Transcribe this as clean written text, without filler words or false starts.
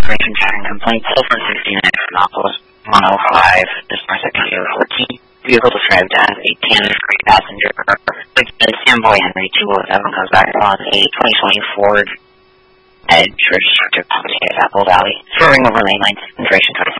information tracking complaint, Sulphur 69 from Nautilus 105, this person here 14. Vehicle described as a Tanner Street passenger. Samboy Henry 207 comes back on a 2020 Ford Edge registered to Apple Valley, swerving over lane lines, information